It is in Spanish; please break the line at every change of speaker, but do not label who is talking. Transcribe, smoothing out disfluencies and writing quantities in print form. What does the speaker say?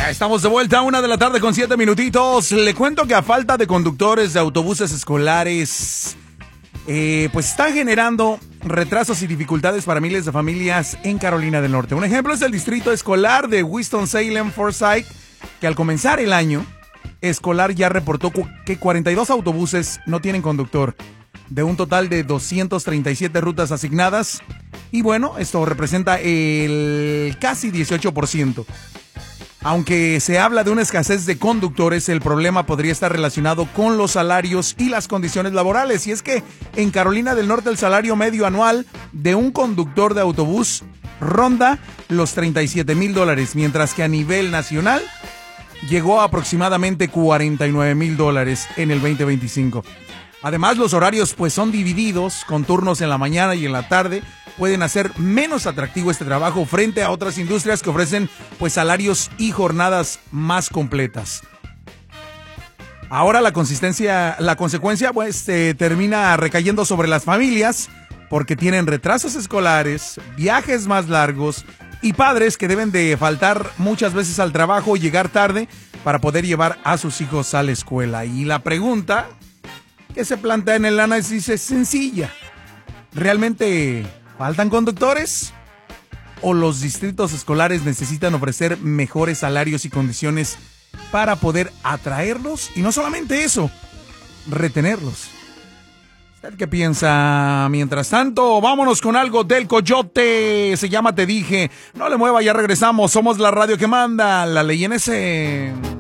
Ya estamos de vuelta a 1 de la tarde con 7 minutitos. Le cuento que a falta de conductores de autobuses escolares, pues están generando retrasos y dificultades para miles de familias en Carolina del Norte. Un ejemplo es el distrito escolar de Winston-Salem Forsyth, que al comenzar el año escolar ya reportó que 42 autobuses no tienen conductor, de un total de 237 rutas asignadas. Y bueno, esto representa el casi 18%. Aunque se habla de una escasez de conductores, el problema podría estar relacionado con los salarios y las condiciones laborales. Y es que en Carolina del Norte el salario medio anual de un conductor de autobús ronda los $37,000, mientras que a nivel nacional llegó a aproximadamente $49,000 en el 2025. Además, los horarios pues son divididos con turnos en la mañana y en la tarde. Pueden hacer menos atractivo este trabajo frente a otras industrias que ofrecen pues salarios y jornadas más completas. Ahora la consecuencia pues termina recayendo sobre las familias porque tienen retrasos escolares, viajes más largos y padres que deben de faltar muchas veces al trabajo y llegar tarde para poder llevar a sus hijos a la escuela. Y la pregunta que se plantea en el análisis es sencilla. ¿Realmente faltan conductores? ¿O los distritos escolares necesitan ofrecer mejores salarios y condiciones para poder atraerlos? Y no solamente eso, retenerlos. ¿Usted qué piensa? Mientras tanto, vámonos con algo del Coyote. Se llama Te Dije. No le mueva, ya regresamos. Somos la radio que manda, la ley en ese.